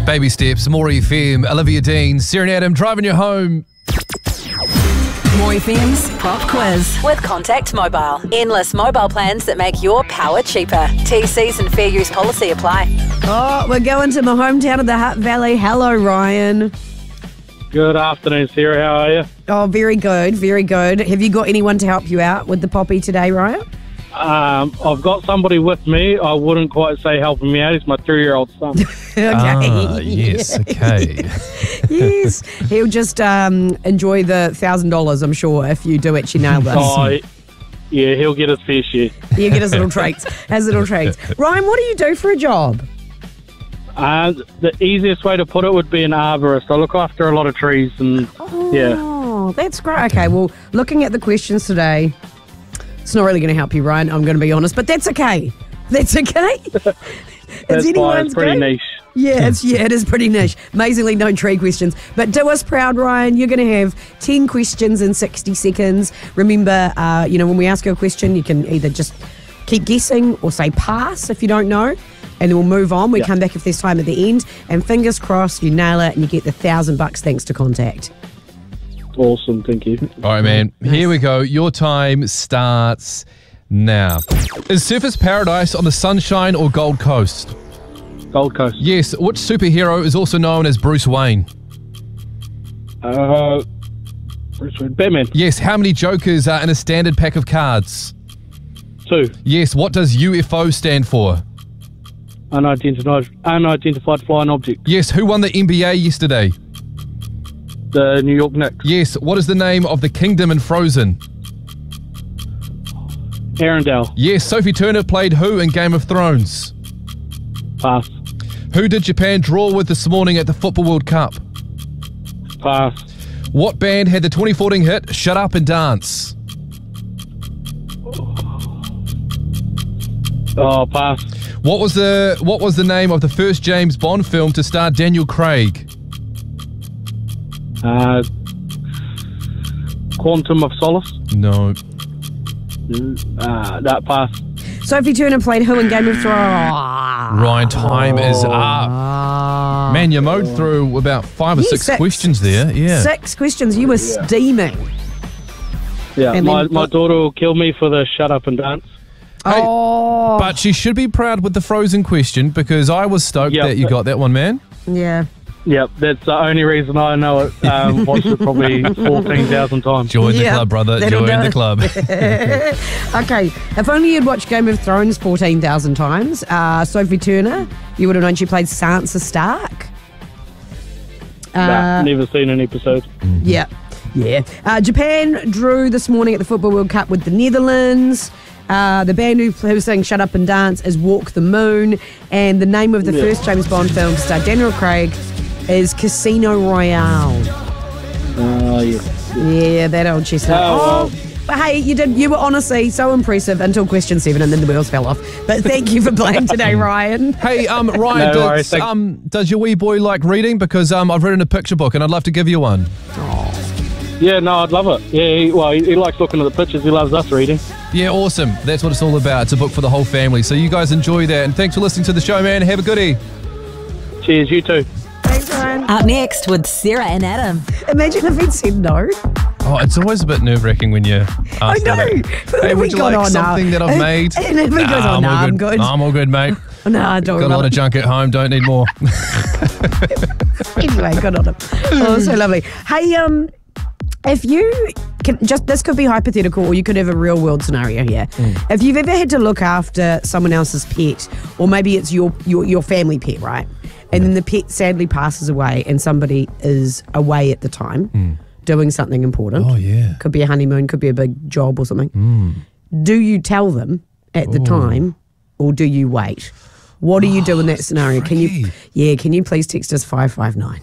Baby Steps, More FM, Olivia Dean, Sarah and Adam driving you home. More FM's Pop Quiz with Contact Mobile. Endless mobile plans that make your power cheaper. TCs and fair use policy apply. Oh, we're going to my hometown of the Hutt Valley. Hello, Ryan. Good afternoon, Sarah. How are you? Oh, very good, very good. Have you got anyone to help you out with the poppy today, Ryan? I've got somebody with me. I wouldn't quite say helping me out. He's my 3-year-old son. Okay. Yes, okay. Yes. He'll just enjoy the $1,000, I'm sure, if you do actually nail this. Oh, yeah, he'll get his fair share. You get his little treats. Ryan, what do you do for a job? The easiest way to put it would be an arborist. I look after a lot of trees and, yeah. Oh, that's great. Okay, well, looking at the questions today, it's not really going to help you, Ryan, I'm going to be honest, but that's okay. That's okay. That's fine. It's pretty niche. Yeah, it is pretty niche. Amazingly, no tree questions. But do us proud, Ryan. You're going to have 10 questions in 60 seconds. Remember, when we ask you a question, you can either just keep guessing or say pass if you don't know, and then we'll move on. We come back if there's time at the end, and fingers crossed, you nail it and you get the $1,000 thanks to Contact. Awesome, thank you. All right, man. Here we go. Your time starts now. Is Surfers Paradise on the Sunshine or Gold Coast? Gold Coast. Yes. Which superhero is also known as Bruce Wayne? Bruce Wayne. Batman. Yes. How many jokers are in a standard pack of cards? 2. Yes. What does UFO stand for? Unidentified flying object. Yes. Who won the NBA yesterday? The New York Knicks. Yes. What is the name of the kingdom in Frozen? Arendelle. Yes. Sophie Turner played who in Game of Thrones? Pass. Who did Japan draw with this morning at the Football World Cup? Pass. What band had the 2014 hit Shut Up and Dance? Oh, pass. What was the name of the first James Bond film to star Daniel Craig? Quantum of Solace. No. That pass. Sophie Turner played who in Game of Thrones? Ryan, time is up. Man, you mowed through about 5 or 6 questions there. Yeah. 6 questions. You were steaming. Yeah, And my then- daughter will kill me for the shut up and dance. Hey, Oh. but she should be proud with the Frozen question because I was stoked that you got that one, man. Yeah. Yep, that's the only reason I know it. Watched it probably 14,000 times. Join the club, brother. that'll Join do the it. club. Okay, if only you'd watched Game of Thrones 14,000 times. Sophie Turner, you would have known she played Sansa Stark. Nah, never seen an episode. Yeah. Japan drew this morning at the Football World Cup with the Netherlands. The band who sang Shut Up and Dance is Walk the Moon. And the name of the first James Bond film to star Daniel Craig is Casino Royale. Yeah, that old chestnut. But hey, you were honestly so impressive until question 7 and then the wheels fell off. But thank you for playing today, Ryan. Hey, Ryan, No worries, does your wee boy like reading? Because I've written a picture book and I'd love to give you one. Yeah, no, I'd love it. Yeah, he likes looking at the pictures. He loves us reading. Yeah, awesome. That's what it's all about. It's a book for the whole family. So you guys enjoy that. And thanks for listening to the show, man. Have a goodie. Cheers, you too. Thanks, Ryan. Up next with Sarah and Adam. Imagine if he'd said no. Oh, it's always a bit nerve-wracking when you ask I know. that. Hey, would you like something that I've made? And if he goes, I'm good. I'm all good, mate. Nah, don't Got a lot of junk at home. Don't need more. Anyway, good on him. Oh, so lovely. Hey, if you can this could be hypothetical or you could have a real world scenario here. If you've ever had to look after someone else's pet, or maybe it's your family pet, right? And then the pet sadly passes away and somebody is away at the time doing something important. Oh, yeah. Could be a honeymoon, could be a big job or something. Do you tell them at the time or do you wait? What do you do in that scenario? Can you please text us 559?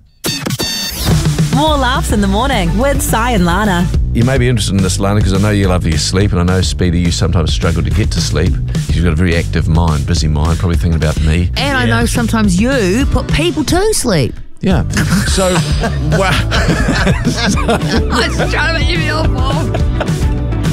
More laughs in the morning with Si and Lana. You may be interested in this, Lana, because I know you love your sleep, and I know, Speedy, you sometimes struggle to get to sleep. You've got a very active mind, busy mind, probably thinking about me. And I know sometimes you put people to sleep. Yeah. So, wow. I was trying to make you feel awful.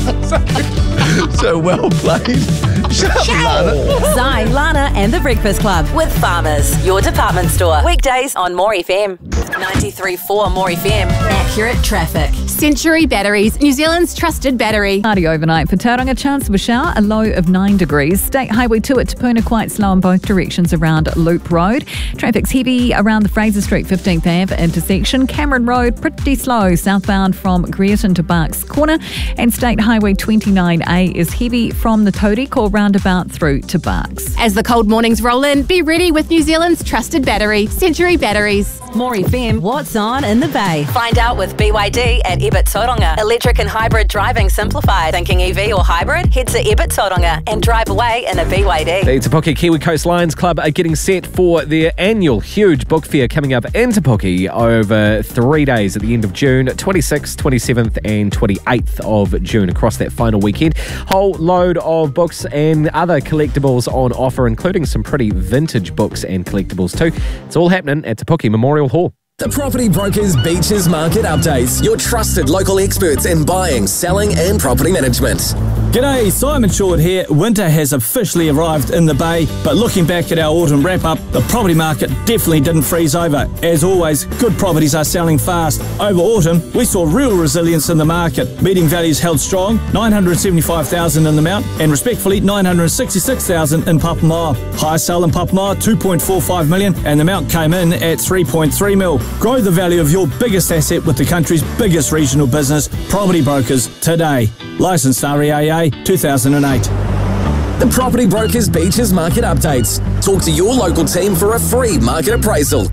So well played. Shut up, Lana. Zai, Lana and the Breakfast Club with Farmers, your department store. Weekdays on More FM. 93.4 More FM. Accurate traffic. Century Batteries, New Zealand's trusted battery. Cloudy overnight for Tauranga, chance of a shower, a low of 9 degrees. State Highway 2 at Te Puna quite slow in both directions around Loop Road. Traffic's heavy around the Fraser Street 15th Ave intersection. Cameron Road pretty slow southbound from Greerton to Barks Corner. And State Highway 29A is heavy from the Tauriko roundabout through to Barks. As the cold mornings roll in, be ready with New Zealand's trusted battery, Century Batteries. More FM, what's on in the Bay? Find out with BYD at Ebert Tauranga. Electric and hybrid driving simplified. Thinking EV or hybrid? Head to Ebert Tauranga and drive away in a BYD. The Te Puke Kiwi Coast Lions Club are getting set for their annual huge book fair coming up in Te Puke over 3 days at the end of June, 26th, 27th and 28th of June across that final weekend. Whole load of books and other collectibles on offer, including some pretty vintage books and collectibles too. It's all happening at Te Puke Memorial Hall. The Property Brokers Beaches Market Updates, your trusted local experts in buying, selling and property management. G'day, Simon Short here. Winter has officially arrived in the Bay, but looking back at our autumn wrap-up, the property market definitely didn't freeze over. As always, good properties are selling fast. Over autumn, we saw real resilience in the market. Median values held strong, 975,000 in the Mount, and respectfully 966,000 in Papamoa. Highest sale in Papamoa, 2.45 million, and the Mount came in at 3.3 mil. Grow the value of your biggest asset with the country's biggest regional business, Property Brokers, today. Licensed REAA 2008. The Property Brokers Beaches Market Updates. Talk to your local team for a free market appraisal.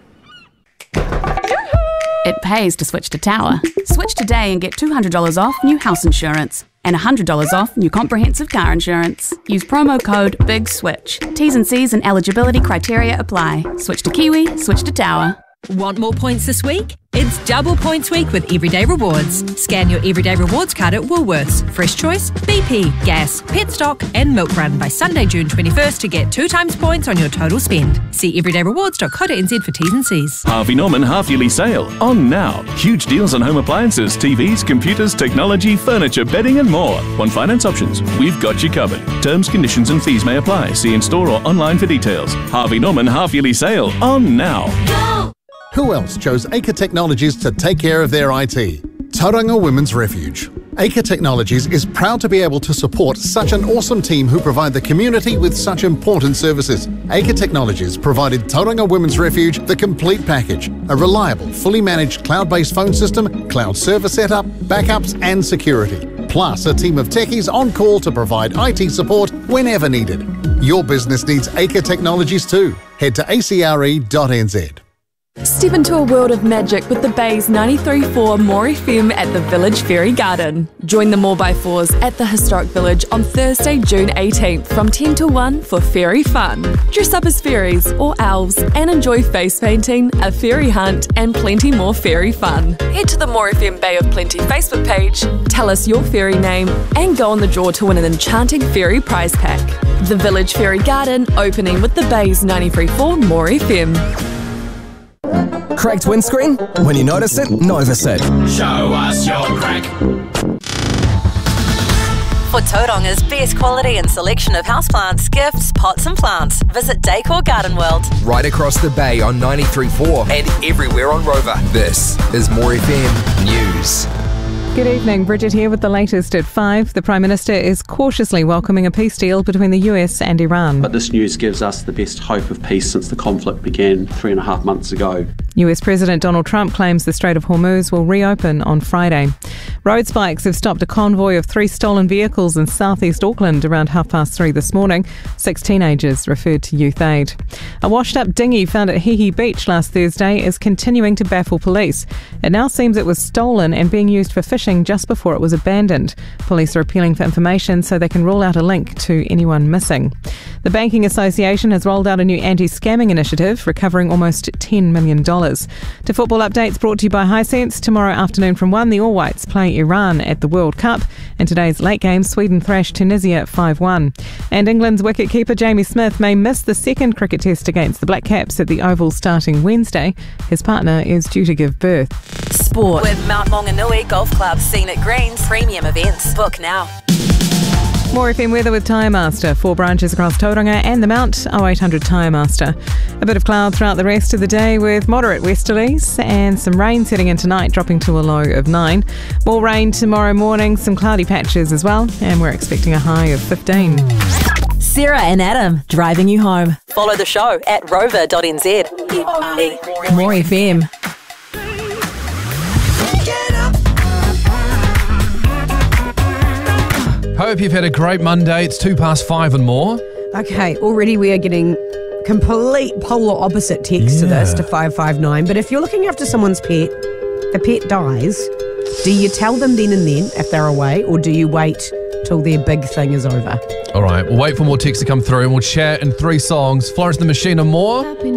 It pays to switch to Tower. Switch today and get $200 off new house insurance and $100 off new comprehensive car insurance. Use promo code BIGSWITCH. T's and C's and eligibility criteria apply. Switch to Kiwi, switch to Tower. Want more points this week? It's double points week with Everyday Rewards. Scan your Everyday Rewards card at Woolworths, Fresh Choice, BP, Gas, Petstock and Milk Run by Sunday, June 21st to get 2 times points on your total spend. See everydayrewards.co.nz for T's and C's. Harvey Norman half-yearly sale on now. Huge deals on home appliances, TVs, computers, technology, furniture, bedding and more. On finance options, we've got you covered. Terms, conditions and fees may apply. See in store or online for details. Harvey Norman half-yearly sale on now. Go! Who else chose Acre Technologies to take care of their IT? Tauranga Women's Refuge. Acre Technologies is proud to be able to support such an awesome team who provide the community with such important services. Acre Technologies provided Tauranga Women's Refuge the complete package, a reliable, fully managed cloud-based phone system, cloud server setup, backups and security, plus a team of techies on call to provide IT support whenever needed. Your business needs Acre Technologies too. Head to acre.nz. Step into a world of magic with the Bay's 93.4 More FM at the Village Fairy Garden. Join the More by Fours at the Historic Village on Thursday, June 18th from 10 to 1 for fairy fun. Dress up as fairies or elves and enjoy face painting, a fairy hunt and plenty more fairy fun. Head to the More FM Bay of Plenty Facebook page, tell us your fairy name and go on the draw to win an enchanting fairy prize pack. The Village Fairy Garden opening with the Bay's 93.4 More FM. Cracked windscreen? When you notice it, Novasit. Show us your crack. For Tauranga's best quality and selection of houseplants, gifts, pots and plants, visit Decor Garden World. Right across the bay on 93.4 and everywhere on Rover. This is More FM News. Good evening, Bridget here with the latest at 5. The Prime Minister is cautiously welcoming a peace deal between the US and Iran. But this news gives us the best hope of peace since the conflict began 3.5 months ago. US President Donald Trump claims the Strait of Hormuz will reopen on Friday. Road spikes have stopped a convoy of 3 stolen vehicles in southeast Auckland around 3:30 this morning. 6 teenagers referred to youth aid. A washed-up dinghy found at Hihi Beach last Thursday is continuing to baffle police. It now seems it was stolen and being used for fishing just before it was abandoned. Police are appealing for information so they can rule out a link to anyone missing. The Banking Association has rolled out a new anti-scamming initiative, recovering almost $10 million. colours. To football updates brought to you by Hisense. Tomorrow afternoon from 1, the All Whites play Iran at the World Cup. In today's late game, Sweden thrashed Tunisia 5-1. And England's wicketkeeper Jamie Smith may miss the second cricket test against the Black Caps at the Oval starting Wednesday. His partner is due to give birth. Sport with Mount Maunganui Golf Club, Scenic Greens, premium events. Book now. More FM weather with Tyre Master. 4 branches across Tauranga and the Mount. 0800 Tyre Master. A bit of cloud throughout the rest of the day with moderate westerlies and some rain setting in tonight, dropping to a low of 9. More rain tomorrow morning, some cloudy patches as well, and we're expecting a high of 15. Sarah and Adam, driving you home. Follow the show at rover.nz. More FM. Hope you've had a great Monday. It's 5:02 and more. Okay, already we are getting complete polar opposite text to this, to 559. But if you're looking after someone's pet, the pet dies, do you tell them then and then if they're away, or do you wait till their big thing is over? All right, we'll wait for more texts to come through and we'll chat in 3 songs. Florence and the Machine and more.